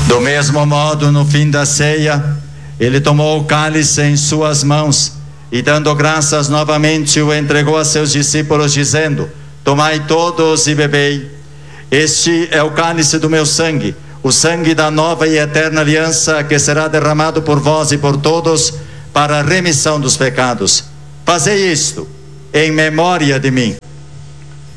Do mesmo modo, no fim da ceia, ele tomou o cálice em suas mãos e, dando graças novamente, o entregou a seus discípulos, dizendo: tomai todos e bebei. Este é o cálice do meu sangue, o sangue da nova e eterna aliança, que será derramado por vós e por todos para a remissão dos pecados. Fazei isto em memória de mim.